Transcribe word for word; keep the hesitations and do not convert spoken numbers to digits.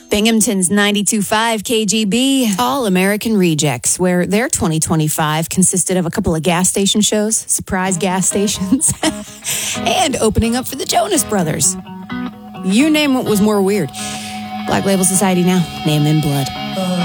Binghamton's ninety-two point five K G B, All American Rejects, where their twenty twenty-five consisted of a couple of gas station shows, surprise gas stations, and opening up for the Jonas Brothers. You name what was more weird. Black Label Society now, name in blood.